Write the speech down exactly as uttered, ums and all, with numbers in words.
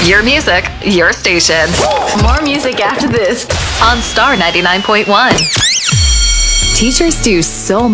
Your music, your station. More music after this On Star ninety-nine point one. Teachers do so